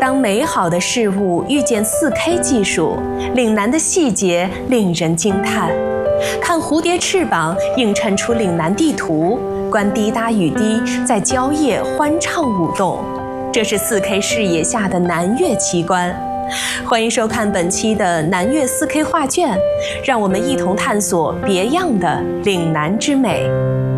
当美好的事物遇见 4K 技术，岭南的细节令人惊叹。看蝴蝶翅膀映衬出岭南地图，观滴答雨滴在蕉叶欢唱舞动，这是 4K 视野下的南粤奇观。欢迎收看本期的南粤 4K 画卷，让我们一同探索别样的岭南之美。